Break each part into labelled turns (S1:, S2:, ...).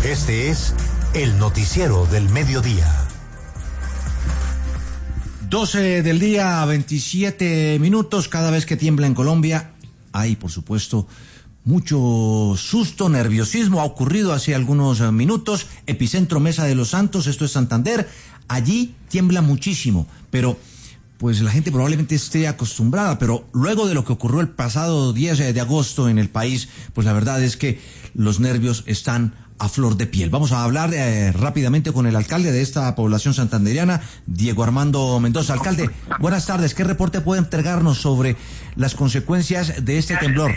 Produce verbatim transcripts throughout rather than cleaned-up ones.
S1: Este es el noticiero del mediodía.
S2: doce del día, veintisiete minutos. Cada vez que tiembla en Colombia hay, por supuesto, mucho susto, nerviosismo. Ha ocurrido hace algunos minutos. Epicentro Mesa de los Santos, esto es Santander. Allí tiembla muchísimo, pero pues la gente probablemente esté acostumbrada, pero luego de lo que ocurrió el pasado diez de agosto en el país, pues la verdad es que los nervios están a flor de piel. Vamos a hablar eh, rápidamente con el alcalde de esta población santanderiana, Diego Armando Mendoza. Alcalde, buenas tardes. ¿Qué reporte puede entregarnos sobre las consecuencias de este temblor?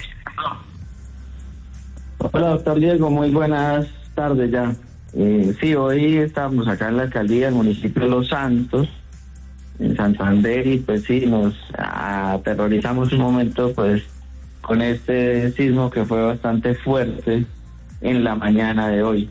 S3: Hola, doctor Diego, muy buenas tardes ya. Eh, sí, hoy estamos acá en la alcaldía del municipio de Los Santos, en Santander, y pues sí, nos aterrorizamos un momento pues con este sismo que fue bastante fuerte en la mañana de hoy.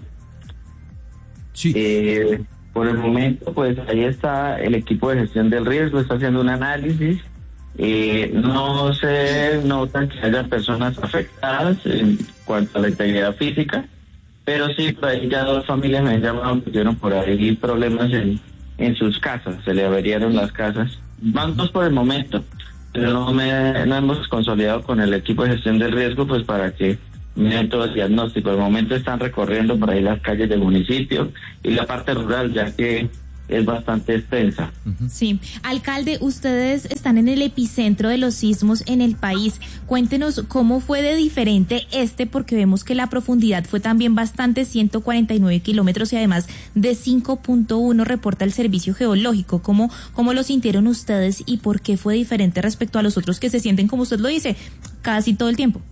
S2: Sí.
S3: Eh, por el momento, pues ahí está el equipo de gestión del riesgo, está haciendo un análisis. Eh, no se nota que haya personas afectadas en cuanto a la integridad física, pero sí, por ahí ya dos familias me han llamado, tuvieron por ahí problemas en, en sus casas, se le averiaron las casas. Van dos por el momento, pero no, me, no hemos consolidado con el equipo de gestión del riesgo, pues para que miren todo el diagnóstico. De momento están recorriendo por ahí las calles del municipio y la parte rural, ya que es bastante extensa.
S4: Sí. Alcalde, ustedes están en el epicentro de los sismos en el país. Cuéntenos cómo fue de diferente este, porque vemos que la profundidad fue también bastante, ciento cuarenta y nueve kilómetros, y además de cinco punto uno reporta el Servicio Geológico. ¿Cómo, cómo lo sintieron ustedes y por qué fue diferente respecto a los otros que se sienten, como usted lo dice, casi todo el tiempo?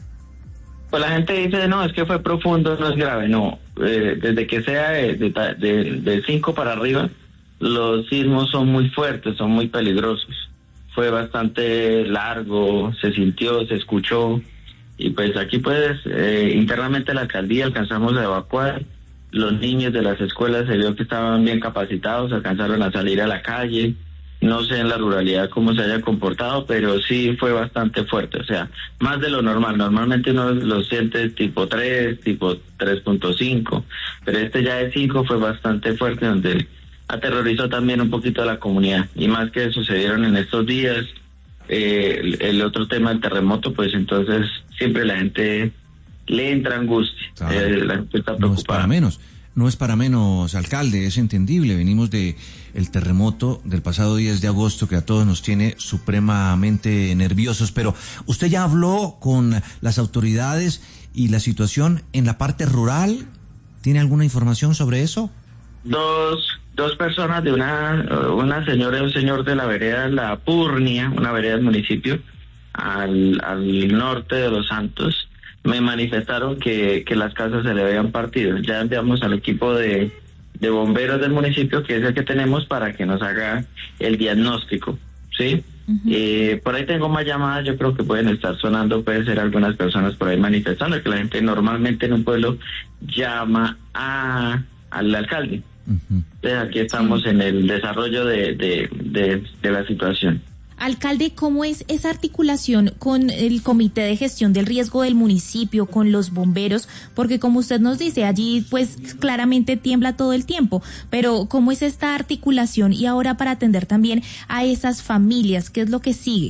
S3: Pues la gente dice, no, es que fue profundo, no es grave. No, eh, desde que sea de, de, de, de cinco para arriba, los sismos son muy fuertes, son muy peligrosos. Fue bastante largo, se sintió, se escuchó, y pues aquí pues eh, internamente la alcaldía alcanzamos a evacuar. Los niños de las escuelas se vio que estaban bien capacitados, alcanzaron a salir a la calle. No sé en la ruralidad cómo se haya comportado, pero sí fue bastante fuerte, o sea, más de lo normal. Normalmente uno lo siente tipo tres, tipo tres punto cinco, pero este ya de cinco fue bastante fuerte, donde aterrorizó también un poquito a la comunidad. Y más que sucedieron en estos días, eh, el, el otro tema del terremoto, pues entonces siempre la gente le entra angustia, claro. eh, la gente está preocupada.
S2: No es para menos. No es para menos, alcalde, es entendible. Venimos de el terremoto del pasado diez de agosto que a todos nos tiene supremamente nerviosos, pero usted ya habló con las autoridades y la situación en la parte rural. ¿Tiene alguna información sobre eso?
S3: Dos, dos personas, de una, una señora y un señor de la vereda La Purnia, una vereda del municipio, al, al norte de Los Santos, me manifestaron que, que las casas se le habían partido. Ya enviamos al equipo de, de bomberos del municipio, que es el que tenemos, para que nos haga el diagnóstico, ¿sí? Uh-huh. Eh, por ahí tengo más llamadas, yo creo que pueden estar sonando, puede ser algunas personas por ahí manifestando, que la gente normalmente en un pueblo llama a al alcalde. Uh-huh. Entonces aquí estamos en el desarrollo de, de, de, de la situación.
S4: Alcalde, ¿cómo es esa articulación con el Comité de Gestión del Riesgo del municipio, con los bomberos? Porque como usted nos dice, allí pues claramente tiembla todo el tiempo, pero ¿cómo es esta articulación? Y ahora para atender también a esas familias, ¿qué es lo que sigue?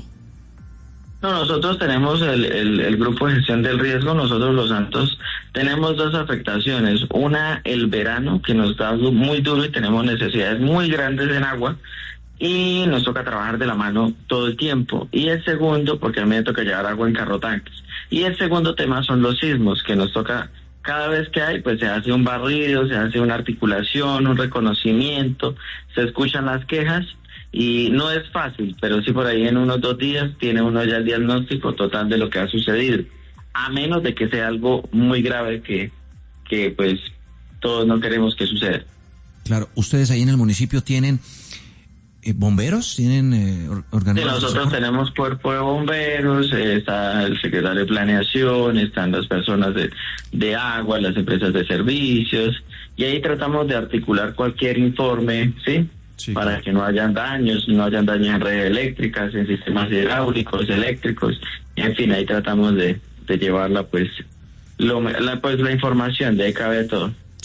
S3: No, nosotros tenemos el, el, el Grupo de Gestión del Riesgo, nosotros Los Santos tenemos dos afectaciones. Una, el verano, que nos da muy duro y tenemos necesidades muy grandes en agua, y nos toca trabajar de la mano todo el tiempo. Y el segundo, porque a mí me toca llevar agua en carrotanques. Y el segundo tema son los sismos, que nos toca cada vez que hay, pues se hace un barrido, se hace una articulación, un reconocimiento, se escuchan las quejas, y no es fácil, pero sí por ahí en unos dos días tiene uno ya el diagnóstico total de lo que ha sucedido, a menos de que sea algo muy grave que, que pues todos no queremos que suceda.
S2: Claro, ustedes ahí en el municipio tienen Eh, ¿bomberos? ¿Tienen eh, organizados?
S3: Sí, nosotros tenemos cuerpo de bomberos, eh, está el secretario de planeación, están las personas de, de agua, las empresas de servicios, y ahí tratamos de articular cualquier informe, ¿sí? Sí, para claro. que no hayan daños, no hayan daños en redes eléctricas, en sistemas hidráulicos, eléctricos, y en fin, ahí tratamos de, de llevarla, pues, lo, la, pues, la información, de ahí cabe todo.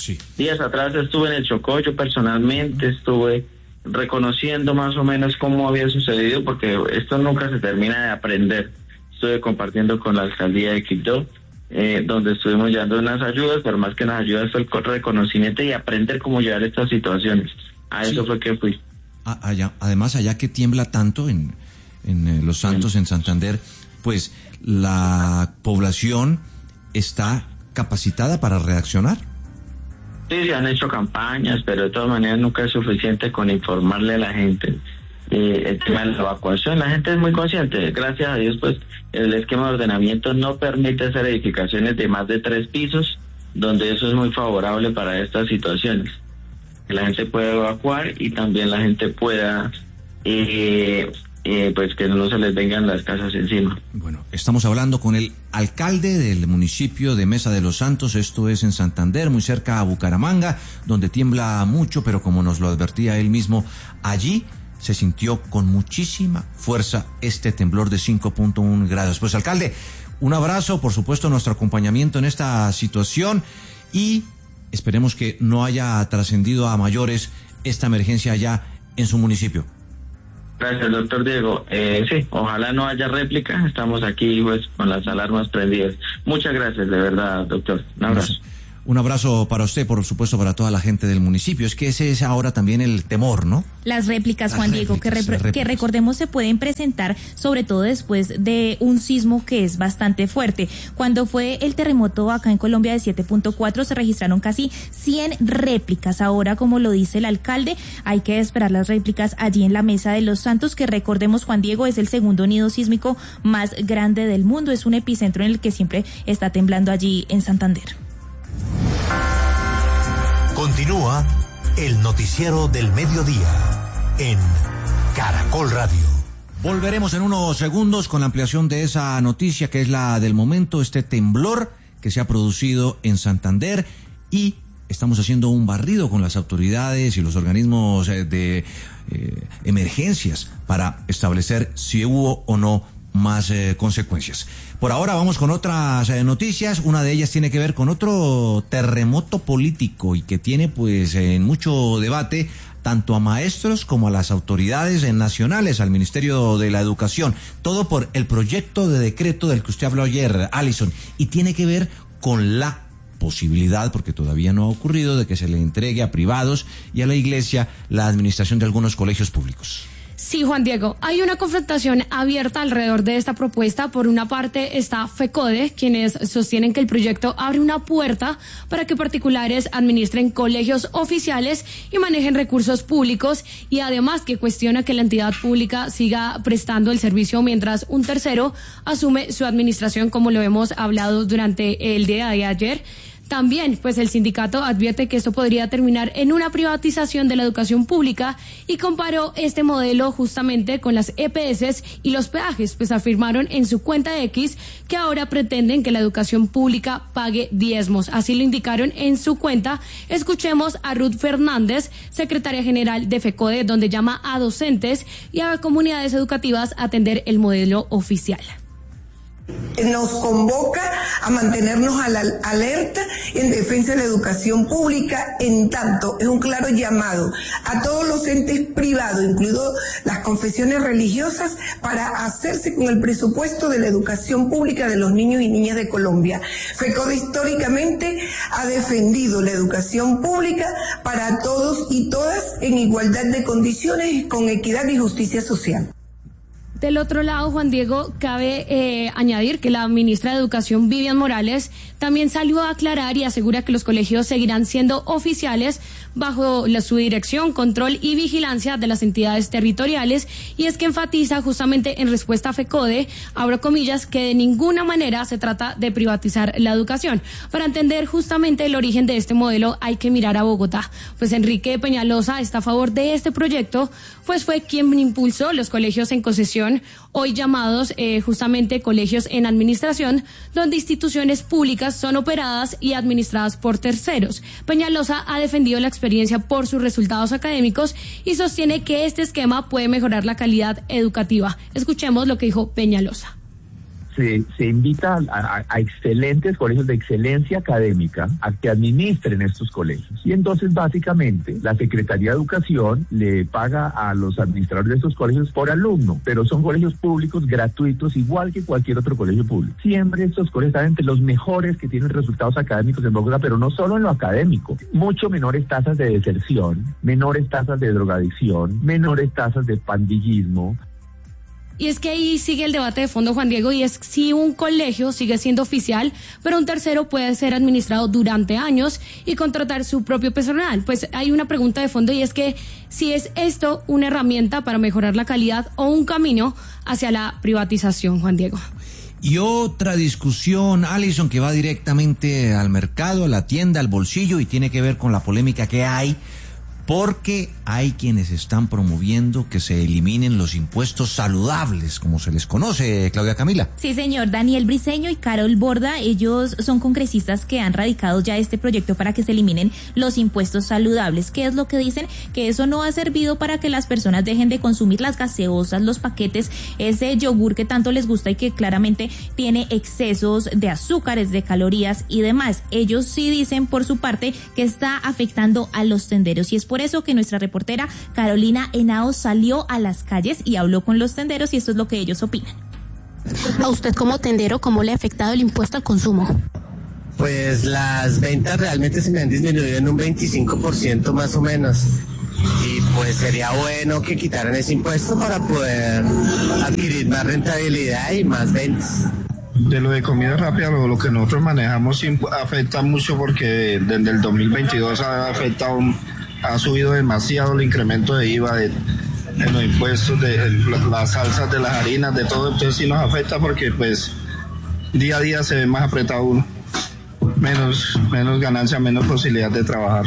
S2: Sí.
S3: Días atrás estuve en el Chocó, yo personalmente estuve reconociendo más o menos cómo había sucedido, porque esto nunca se termina de aprender. Estuve compartiendo con la alcaldía de Quibdó, eh, donde estuvimos llevando unas ayudas, pero más que unas ayudas fue el reconocimiento y aprender cómo llevar estas situaciones. A eso sí. Fue que fui.
S2: Ah, allá, además, allá que tiembla tanto en, en eh, Los Santos, sí. en Santander, pues la población está capacitada para reaccionar.
S3: Sí, se han hecho campañas, pero de todas maneras nunca es suficiente con informarle a la gente eh, el tema de la evacuación. La gente es muy consciente. Gracias a Dios, pues el esquema de ordenamiento no permite hacer edificaciones de más de tres pisos, donde eso es muy favorable para estas situaciones. Que la gente pueda evacuar y también la gente pueda, eh, eh, pues que no se les vengan las casas encima.
S2: Bueno, estamos hablando con el alcalde del municipio de Mesa de los Santos, esto es en Santander, muy cerca a Bucaramanga, donde tiembla mucho, pero como nos lo advertía él mismo, allí se sintió con muchísima fuerza este temblor de cinco punto uno grados. Pues alcalde, un abrazo, por supuesto nuestro acompañamiento en esta situación y esperemos que no haya trascendido a mayores esta emergencia allá en su municipio.
S3: Gracias, doctor Diego. Eh, sí, ojalá no haya réplica. Estamos aquí pues con las alarmas prendidas. Muchas gracias, de verdad, doctor. Un abrazo.
S2: Un abrazo para usted, por supuesto, para toda la gente del municipio. Es que ese es ahora también el temor, ¿no?
S4: Las réplicas, Juan
S2: Las
S4: Diego,
S2: réplicas,
S4: que, repre- que recordemos se pueden presentar sobre todo después de un sismo que es bastante fuerte. Cuando fue el terremoto acá en Colombia de siete punto cuatro se registraron casi cien réplicas. Ahora, como lo dice el alcalde, hay que esperar las réplicas allí en la Mesa de los Santos, que recordemos, Juan Diego, es el segundo nido sísmico más grande del mundo. Es un epicentro en el que siempre está temblando allí en Santander.
S1: Continúa el noticiero del mediodía en Caracol Radio.
S2: Volveremos en unos segundos con la ampliación de esa noticia que es la del momento, este temblor que se ha producido en Santander, y estamos haciendo un barrido con las autoridades y los organismos de eh, emergencias para establecer si hubo o no más eh, consecuencias. Por ahora vamos con otras eh, noticias. Una de ellas tiene que ver con otro terremoto político y que tiene pues en eh, mucho debate tanto a maestros como a las autoridades eh, nacionales, al Ministerio de la Educación. Todo por el proyecto de decreto del que usted habló ayer, Alison, y tiene que ver con la posibilidad, porque todavía no ha ocurrido, de que se le entregue a privados y a la iglesia la administración de algunos colegios públicos.
S5: Sí, Juan Diego, hay una confrontación abierta alrededor de esta propuesta. Por una parte está FECODE, quienes sostienen que el proyecto abre una puerta para que particulares administren colegios oficiales y manejen recursos públicos, y además que cuestiona que la entidad pública siga prestando el servicio mientras un tercero asume su administración, como lo hemos hablado durante el día de ayer. También, pues el sindicato advierte que esto podría terminar en una privatización de la educación pública y comparó este modelo justamente con las E P S y los peajes, pues afirmaron en su cuenta de X que ahora pretenden que la educación pública pague diezmos. Así lo indicaron en su cuenta. Escuchemos a Ruth Fernández, secretaria general de FECODE, donde llama a docentes y a comunidades educativas a atender el modelo oficial.
S6: Nos convoca a mantenernos a la alerta en defensa de la educación pública, en tanto es un claro llamado a todos los entes privados, incluidos las confesiones religiosas, para hacerse con el presupuesto de la educación pública de los niños y niñas de Colombia. FECODE históricamente ha defendido la educación pública para todos y todas en igualdad de condiciones, con equidad y justicia social.
S5: Del otro lado, Juan Diego, cabe eh, añadir que la ministra de Educación, Vivian Morales, también salió a aclarar y asegura que los colegios seguirán siendo oficiales bajo la, su dirección, control y vigilancia de las entidades territoriales, y es que enfatiza justamente en respuesta a FECODE, abro comillas, que de ninguna manera se trata de privatizar la educación. Para entender justamente el origen de este modelo hay que mirar a Bogotá, pues Enrique Peñalosa está a favor de este proyecto, pues fue quien impulsó los colegios en concesión, hoy llamados eh, justamente colegios en administración, donde instituciones públicas son operadas y administradas por terceros. Peñalosa ha defendido la experiencia por sus resultados académicos y sostiene que este esquema puede mejorar la calidad educativa. Escuchemos lo que dijo Peñalosa.
S7: se, se invita a, a, a excelentes colegios de excelencia académica a que administren estos colegios. Y entonces, básicamente, la Secretaría de Educación le paga a los administradores de estos colegios por alumno, pero son colegios públicos gratuitos, igual que cualquier otro colegio público. Siempre estos colegios están entre los mejores que tienen resultados académicos en Bogotá, pero no solo en lo académico. Mucho menores tasas de deserción, menores tasas de drogadicción, menores tasas de pandillismo.
S5: Y es que ahí sigue el debate de fondo, Juan Diego, y es si un colegio sigue siendo oficial, pero un tercero puede ser administrado durante años y contratar su propio personal. Pues hay una pregunta de fondo, y es que si es esto una herramienta para mejorar la calidad o un camino hacia la privatización, Juan Diego.
S2: Y otra discusión, Alison, que va directamente al mercado, a la tienda, al bolsillo, y tiene que ver con la polémica que hay, porque hay quienes están promoviendo que se eliminen los impuestos saludables, como se les conoce, Claudia Camila.
S4: Sí, señor. Daniel Briceño y Carol Borda, ellos son congresistas que han radicado ya este proyecto para que se eliminen los impuestos saludables. ¿Qué es lo que dicen? Que eso no ha servido para que las personas dejen de consumir las gaseosas, los paquetes, ese yogur que tanto les gusta y que claramente tiene excesos de azúcares, de calorías y demás. Ellos sí dicen, por su parte, que está afectando a los tenderos, y es por eso que nuestra reportera Carolina Henao salió a las calles y habló con los tenderos, y esto es lo que ellos opinan.
S8: A usted como tendero, ¿cómo le ha afectado el impuesto al consumo?
S9: Pues las ventas realmente se me han disminuido en un veinticinco por ciento más o menos. Y pues sería bueno que quitaran ese impuesto para poder adquirir más rentabilidad y más ventas.
S10: De lo de comida rápida, lo, lo que nosotros manejamos afecta mucho, porque desde el dos mil veintidós ha afectado, ha subido demasiado el incremento de I V A, de, de los impuestos, de las salsas, de las harinas, de todo. Entonces sí nos afecta, porque pues día a día se ve más apretado uno, menos, menos ganancia, menos posibilidad de trabajar.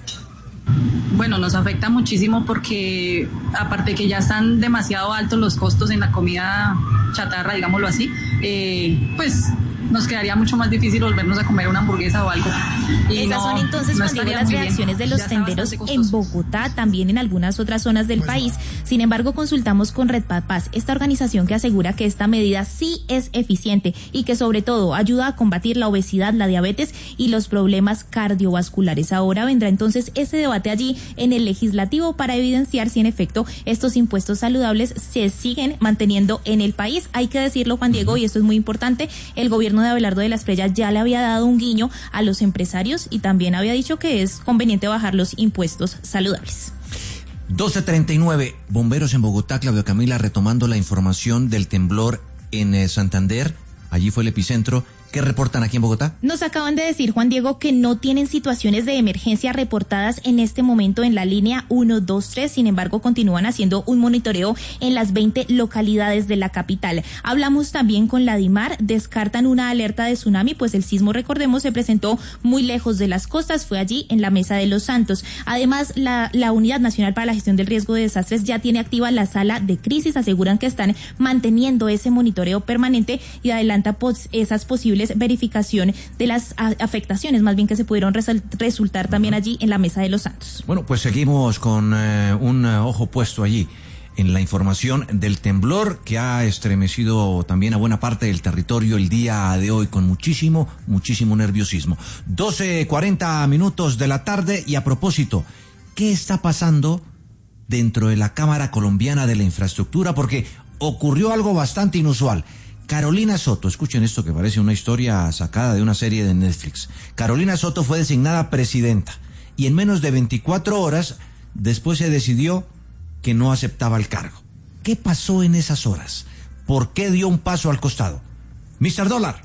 S11: Bueno, nos afecta muchísimo porque aparte que ya están demasiado altos los costos en la comida chatarra, digámoslo así, eh, pues nos quedaría mucho más difícil volvernos a comer una hamburguesa o algo. Y
S4: Esas
S11: no,
S4: son entonces,
S11: no
S4: Juan Diego, las reacciones de los tenderos en Bogotá, también en algunas otras zonas del bueno. país. Sin embargo, consultamos con Red Paz, esta organización que asegura que esta medida sí es eficiente y que sobre todo ayuda a combatir la obesidad, la diabetes y los problemas cardiovasculares. Ahora vendrá entonces ese debate allí en el legislativo para evidenciar si en efecto estos impuestos saludables se siguen manteniendo en el país. Hay que decirlo, Juan Diego, y esto es muy importante, el gobierno de Abelardo de la Espriella ya le había dado un guiño a los empresarios y también había dicho que es conveniente bajar los impuestos saludables.
S2: doce treinta y nueve, bomberos en Bogotá, Claudia Camila, retomando la información del temblor en eh, Santander, allí fue el epicentro. ¿Qué reportan aquí en Bogotá?
S4: Nos acaban de decir, Juan Diego, que no tienen situaciones de emergencia reportadas en este momento en la línea uno dos tres, sin embargo continúan haciendo un monitoreo en las veinte localidades de la capital. Hablamos también con la DIMAR, descartan una alerta de tsunami, pues el sismo, recordemos, se presentó muy lejos de las costas, fue allí en la Mesa de los Santos. Además, la, la Unidad Nacional para la Gestión del Riesgo de Desastres ya tiene activa la sala de crisis, aseguran que están manteniendo ese monitoreo permanente y adelanta pues, esas posibles verificación de las afectaciones, más bien que se pudieron resultar también allí en la Mesa de los Santos.
S2: Bueno, pues seguimos con eh, un uh, ojo puesto allí en la información del temblor que ha estremecido también a buena parte del territorio el día de hoy, con muchísimo, muchísimo nerviosismo. doce cuarenta minutos de la tarde, y a propósito, ¿qué está pasando dentro de la Cámara Colombiana de la Infraestructura? Porque ocurrió algo bastante inusual. Carolina Soto, escuchen esto que parece una historia sacada de una serie de Netflix. Carolina Soto fue designada presidenta y en menos de veinticuatro horas después se decidió que no aceptaba el cargo. ¿Qué pasó en esas horas? ¿Por qué dio un paso al costado? mister Dólar.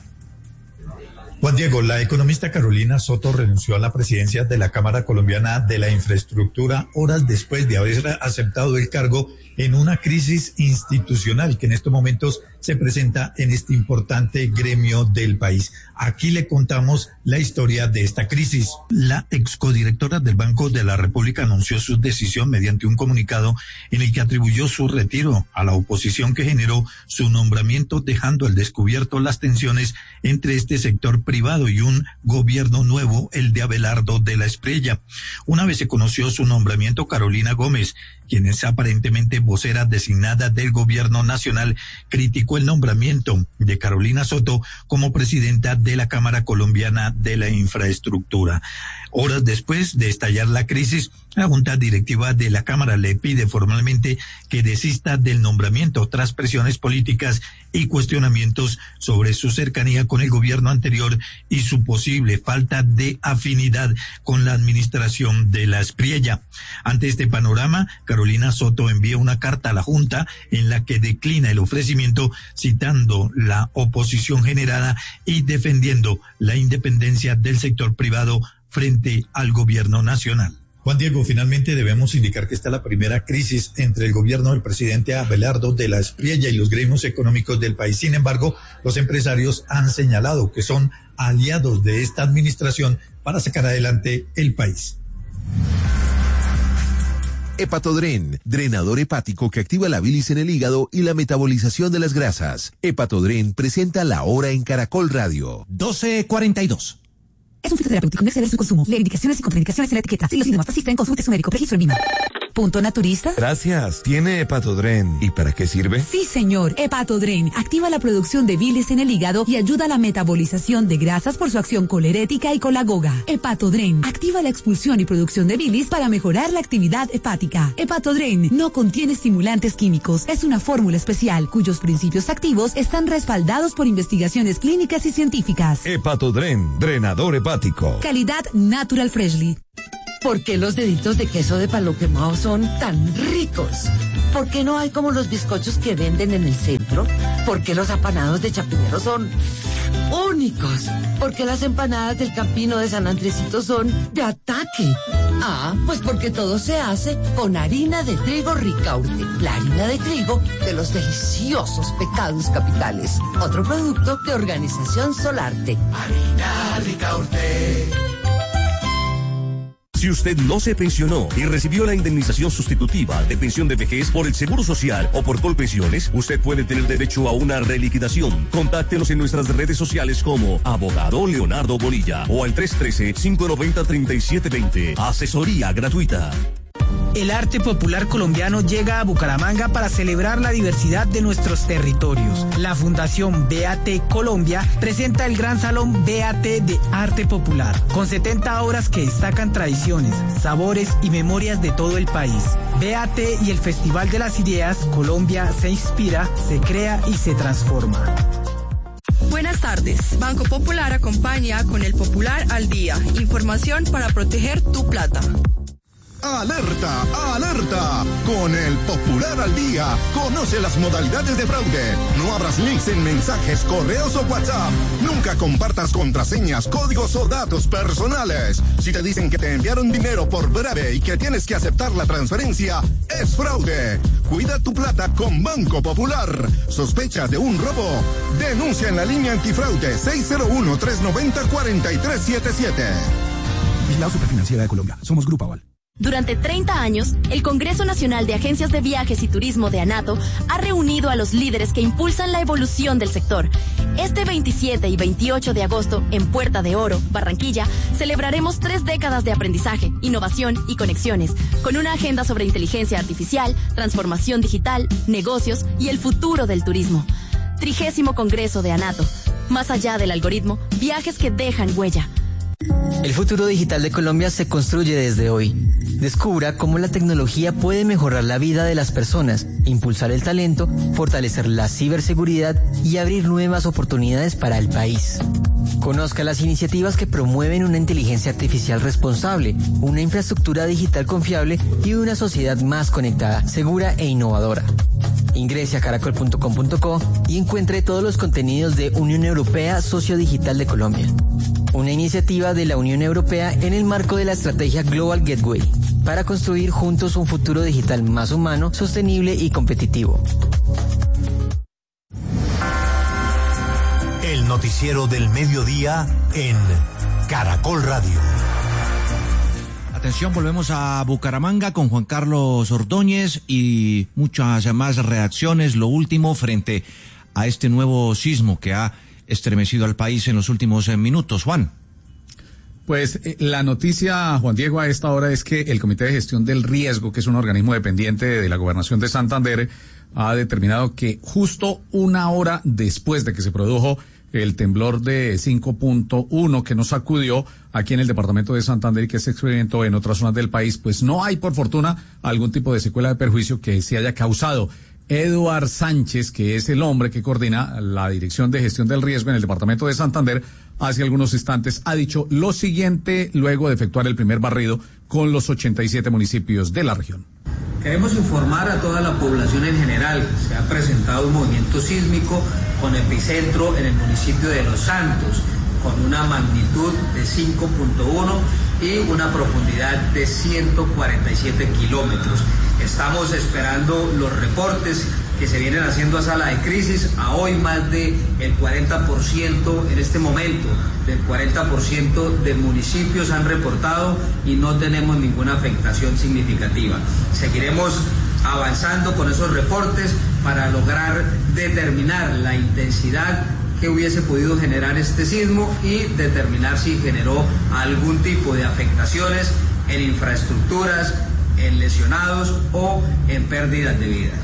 S12: Juan Diego, la economista Carolina Soto renunció a la presidencia de la Cámara Colombiana de la Infraestructura horas después de haber aceptado el cargo en una crisis institucional que en estos momentos se presenta en este importante gremio del país. Aquí le contamos la historia de esta crisis. La excodirectora del Banco de la República anunció su decisión mediante un comunicado en el que atribuyó su retiro a la oposición que generó su nombramiento, dejando al descubierto las tensiones entre este sector privado y un gobierno nuevo, el de Abelardo de la Espriella. Una vez se conoció su nombramiento, Carolina Gómez, quien es aparentemente vocera designada del gobierno nacional, criticó el nombramiento de Carolina Soto como presidenta de la Cámara Colombiana de la Infraestructura. Horas después de estallar la crisis, la Junta Directiva de la Cámara le pide formalmente que desista del nombramiento tras presiones políticas y cuestionamientos sobre su cercanía con el gobierno anterior y su posible falta de afinidad con la administración de la Espriella. Ante este panorama, Carolina Soto envía una carta a la Junta en la que declina el ofrecimiento, citando la oposición generada y defendiendo la independencia del sector privado frente al gobierno nacional. Juan Diego, finalmente debemos indicar que esta es la primera crisis entre el gobierno del presidente Abelardo de la Espriella y los gremios económicos del país. Sin embargo, los empresarios han señalado que son aliados de esta administración para sacar adelante el país.
S13: Hepatodren, drenador hepático que activa la bilis en el hígado y la metabolización de las grasas. Hepatodren presenta La Hora en Caracol Radio.
S2: doce cuarenta y dos.
S14: Es un fitoterapéutico, no exceder su consumo. Lee indicaciones y contraindicaciones en la etiqueta. Si los síntomas persisten, consulte su médico. Registro en Lima. ¿Punto naturista?
S15: Gracias. ¿Tiene Hepatodren? ¿Y para qué sirve?
S14: Sí, señor. Hepatodren activa la producción de bilis en el hígado y ayuda a la metabolización de grasas por su acción colerética y colagoga. Hepatodren activa la expulsión y producción de bilis para mejorar la actividad hepática. Hepatodren no contiene estimulantes químicos. Es una fórmula especial cuyos principios activos están respaldados por investigaciones clínicas y científicas.
S15: Hepatodren, drenador hepático.
S14: Calidad Natural Freshly.
S16: ¿Por qué los deditos de queso de palo quemado son tan ricos? ¿Por qué no hay como los bizcochos que venden en el centro? ¿Por qué los apanados de Chapinero son únicos? ¿Por qué las empanadas del Campino de San Andresito son de ataque? Ah, pues porque todo se hace con harina de trigo Ricaurte, la harina de trigo de los deliciosos pecados capitales. Otro producto de Organización Solarte.
S17: Harina Ricaurte.
S18: Si usted no se pensionó y recibió la indemnización sustitutiva de pensión de vejez por el Seguro Social o por Colpensiones, usted puede tener derecho a una reliquidación. Contáctenos en nuestras redes sociales como Abogado Leonardo Bonilla o al tres uno tres, cinco nueve cero, tres siete dos cero. Asesoría gratuita.
S19: El arte popular colombiano llega a Bucaramanga para celebrar la diversidad de nuestros territorios. La Fundación B A T Colombia presenta el Gran Salón B A T de Arte Popular, con setenta obras que destacan tradiciones, sabores y memorias de todo el país. B A T y el Festival de las Ideas, Colombia se inspira, se crea y se transforma.
S20: Buenas tardes. Banco Popular acompaña con el Popular al Día. Información para proteger tu plata.
S21: ¡Alerta! ¡Alerta! Con el Popular al Día, conoce las modalidades de fraude. No abras links en mensajes, correos o WhatsApp. Nunca compartas contraseñas, códigos o datos personales. Si te dicen que te enviaron dinero por breve y que tienes que aceptar la transferencia, es fraude. Cuida tu plata con Banco Popular. ¿Sospechas de un robo? Denuncia en la línea antifraude seis cero uno, tres nueve cero, cuatro tres siete siete.
S22: Vigilado Superfinanciera de Colombia. Somos Grupo Aval.
S23: Durante treinta años, el Congreso Nacional de Agencias de Viajes y Turismo de ANATO ha reunido a los líderes que impulsan la evolución del sector. Este veintisiete y veintiocho de agosto, en Puerta de Oro, Barranquilla, celebraremos tres décadas de aprendizaje, innovación y conexiones, con una agenda sobre inteligencia artificial, transformación digital, negocios y el futuro del turismo. Trigésimo Congreso de ANATO. Más allá del algoritmo, viajes que dejan huella.
S24: El futuro digital de Colombia se construye desde hoy. Descubra cómo la tecnología puede mejorar la vida de las personas, impulsar el talento, fortalecer la ciberseguridad y abrir nuevas oportunidades para el país. Conozca las iniciativas que promueven una inteligencia artificial responsable, una infraestructura digital confiable y una sociedad más conectada, segura e innovadora. Ingrese a caracol punto com punto co y encuentre todos los contenidos de Unión Europea Socio Digital de Colombia. Una iniciativa de la Unión Europea en el marco de la estrategia Global Gateway, para construir juntos un futuro digital más humano, sostenible y competitivo.
S1: El noticiero del mediodía en Caracol Radio.
S2: Atención, volvemos a Bucaramanga con Juan Carlos Ordóñez y muchas más reacciones. Lo último frente a este nuevo sismo que ha estremecido al país en los últimos minutos. Juan.
S3: Pues eh, la noticia, Juan Diego, a esta hora es que el Comité de Gestión del Riesgo, que es un organismo dependiente de la Gobernación de Santander, ha determinado que justo una hora después de que se produjo el temblor de cinco punto uno que nos sacudió aquí en el departamento de Santander y que se experimentó en otras zonas del país, pues no hay, por fortuna, algún tipo de secuela de perjuicio que se haya causado. Eduard Sánchez, que es el hombre que coordina la Dirección de Gestión del Riesgo en el departamento de Santander, hace algunos instantes ha dicho lo siguiente luego de efectuar el primer barrido con los ochenta y siete municipios de la región.
S5: Queremos informar a toda la población en general. Se ha presentado un movimiento sísmico con epicentro en el municipio de Los Santos, con una magnitud de cinco punto uno y una profundidad de ciento cuarenta y siete kilómetros. Estamos esperando los reportes que se vienen haciendo a sala de crisis. A hoy más del cuarenta por ciento en este momento, del cuarenta por ciento de municipios han reportado y no tenemos ninguna afectación significativa. Seguiremos avanzando con esos reportes para lograr determinar la intensidad que hubiese podido generar este sismo y determinar si generó algún tipo de afectaciones en infraestructuras, en lesionados o en pérdidas de vidas.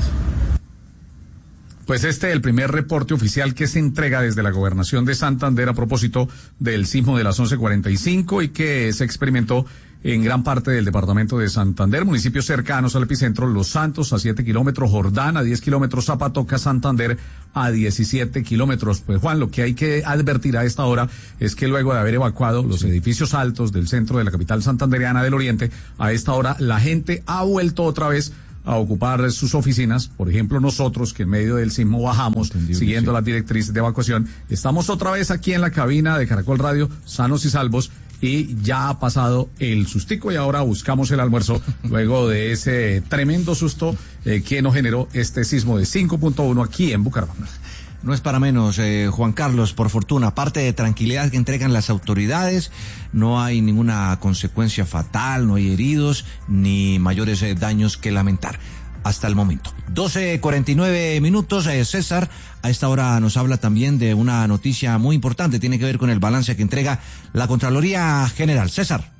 S3: Pues este es el primer reporte oficial que se entrega desde la Gobernación de Santander a propósito del sismo de las once cuarenta y cinco y que se experimentó en gran parte del departamento de Santander, municipios cercanos al epicentro, Los Santos a siete kilómetros, Jordán a diez kilómetros, Zapatoca, Santander a diecisiete kilómetros. Pues Juan, lo que hay que advertir a esta hora es que luego de haber evacuado los edificios altos del centro de la capital santandereana del Oriente, a esta hora la gente ha vuelto otra vez a ocupar sus oficinas. Por ejemplo, nosotros que en medio del sismo bajamos Entendible, siguiendo sí. las directrices de evacuación, estamos otra vez aquí en la cabina de Caracol Radio, sanos y salvos, y ya ha pasado el sustico y ahora buscamos el almuerzo luego de ese tremendo susto eh, que nos generó este sismo de cinco punto uno aquí en Bucaramanga.
S2: No es para menos, eh, Juan Carlos, por fortuna, aparte de tranquilidad que entregan las autoridades, no hay ninguna consecuencia fatal, no hay heridos, ni mayores eh, daños que lamentar hasta el momento. doce cuarenta y nueve minutos, eh, César, a esta hora nos habla también de una noticia muy importante, tiene que ver con el balance que entrega la Contraloría General. César.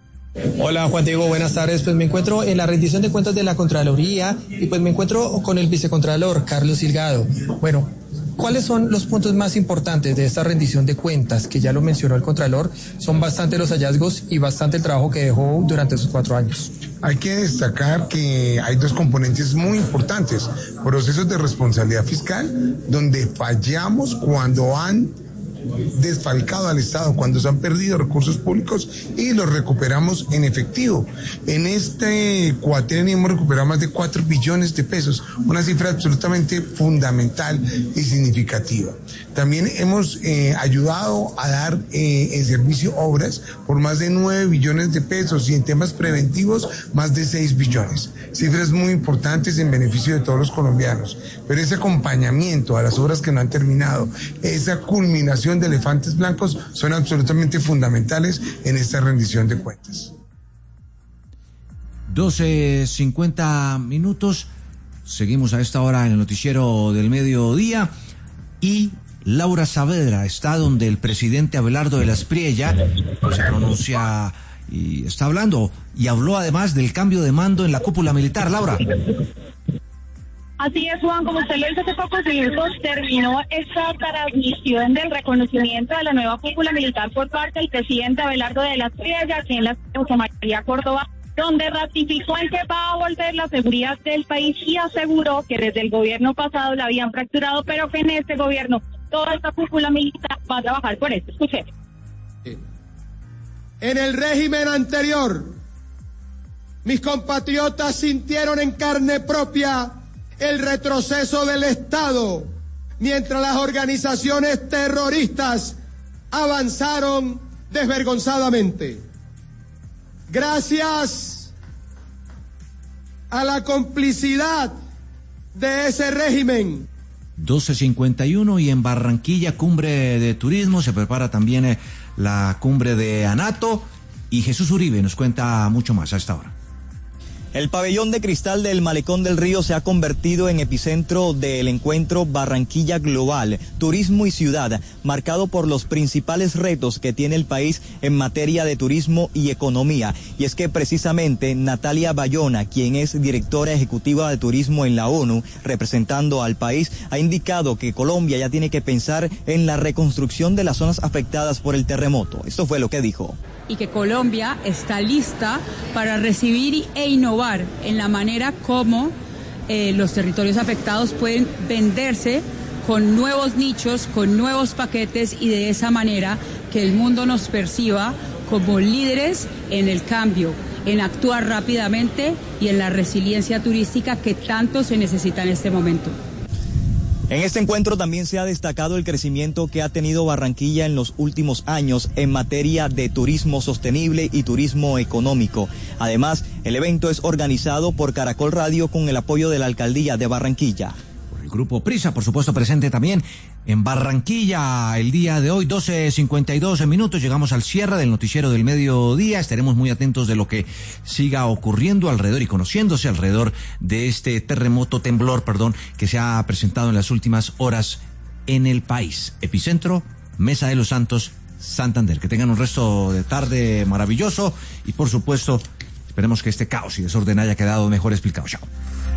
S6: Hola Juan Diego, buenas tardes. Pues me encuentro en la rendición de cuentas de la Contraloría y pues me encuentro con el vicecontralor Carlos Silgado. Bueno, ¿cuáles son los puntos más importantes de esta rendición de cuentas? Que ya lo mencionó el Contralor, son bastante los hallazgos y bastante el trabajo que dejó durante esos cuatro años.
S7: Hay que destacar que hay dos componentes muy importantes. Procesos de responsabilidad fiscal, donde fallamos cuando han desfalcado al Estado, cuando se han perdido recursos públicos y los recuperamos en efectivo. En este cuatrenio hemos recuperado más de cuatro billones de pesos, una cifra absolutamente fundamental y significativa. También hemos eh, ayudado a dar eh, en servicio obras por más de nueve billones de pesos y en temas preventivos más de seis billones. Cifras muy importantes en beneficio de todos los colombianos. Pero ese acompañamiento a las obras que no han terminado, esa culminación de elefantes blancos son absolutamente fundamentales en esta rendición de cuentas.
S2: doce cincuenta minutos, seguimos a esta hora en el noticiero del mediodía y Laura Saavedra está donde el presidente Abelardo de la Espriella se pronuncia y está hablando y habló además del cambio de mando en la cúpula militar. Laura.
S25: Así es, Juan, como usted lo dice hace pocos minutos, terminó esta transmisión del reconocimiento de la nueva cúpula militar por parte del presidente Abelardo de la Espriella, aquí en la José María Córdoba, donde ratificó en que va a volver la seguridad del país y aseguró que desde el gobierno pasado la habían fracturado, pero que en este gobierno toda esta cúpula militar va a trabajar por esto. Escuche.
S26: En el régimen anterior, mis compatriotas sintieron en carne propia el retroceso del Estado, mientras las organizaciones terroristas avanzaron desvergonzadamente. Gracias a la complicidad de ese régimen.
S2: doce cincuenta y uno y en Barranquilla, cumbre de turismo, se prepara también eh, la cumbre de ANATO y Jesús Uribe nos cuenta mucho más a esta hora.
S4: El pabellón de cristal del Malecón del Río se ha convertido en epicentro del encuentro Barranquilla Global, Turismo y Ciudad, marcado por los principales retos que tiene el país en materia de turismo y economía. Y es que precisamente Natalia Bayona, quien es directora ejecutiva de turismo en la ONU, representando al país, ha indicado que Colombia ya tiene que pensar en la reconstrucción de las zonas afectadas por el terremoto. Esto fue lo que dijo.
S8: Y que Colombia está lista para recibir e innovar en la manera como eh, los territorios afectados pueden venderse con nuevos nichos, con nuevos paquetes y de esa manera que el mundo nos perciba como líderes en el cambio, en actuar rápidamente y en la resiliencia turística que tanto se necesita en este momento.
S4: En este encuentro también se ha destacado el crecimiento que ha tenido Barranquilla en los últimos años en materia de turismo sostenible y turismo económico. Además, el evento es organizado por Caracol Radio con el apoyo de la Alcaldía de Barranquilla.
S2: El Grupo Prisa, por supuesto, presente también en Barranquilla el día de hoy, doce cincuenta y dos minutos. Llegamos al cierre del noticiero del mediodía. Estaremos muy atentos de lo que siga ocurriendo alrededor y conociéndose alrededor de este terremoto, temblor, perdón, que se ha presentado en las últimas horas en el país. Epicentro, Mesa de los Santos, Santander. Que tengan un resto de tarde maravilloso y, por supuesto, esperemos que este caos y desorden haya quedado mejor explicado. Chao.